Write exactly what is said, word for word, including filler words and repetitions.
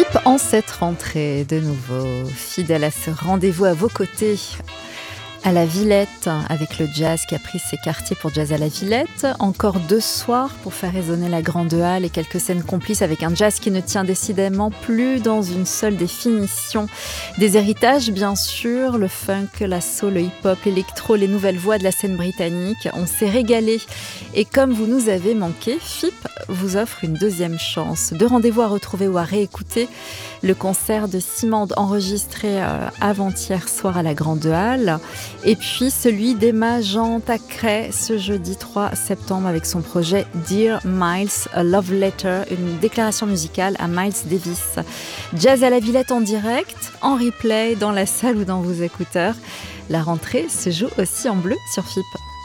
F I P en cette rentrée, de nouveau, fidèle à ce rendez-vous à vos côtés, à la Villette, avec le jazz qui a pris ses quartiers pour Jazz à la Villette. Encore deux soirs pour faire résonner la grande halle et quelques scènes complices avec un jazz qui ne tient décidément plus dans une seule définition. Des héritages, bien sûr, le funk, la soul, le hip-hop, l'électro, les nouvelles voix de la scène britannique. On s'est régalé. Et comme vous nous avez manqué, F I P vous offre une deuxième chance. Deux rendez-vous à retrouver ou à réécouter. Le concert de Simande enregistré euh, avant-hier soir à la Grande Halle. Et puis celui d'Emma Jean Tacret ce jeudi trois septembre avec son projet Dear Miles, a Love Letter, une déclaration musicale à Miles Davis. Jazz à la Villette en direct, en replay, dans la salle ou dans vos écouteurs. La rentrée se joue aussi en bleu sur F I P.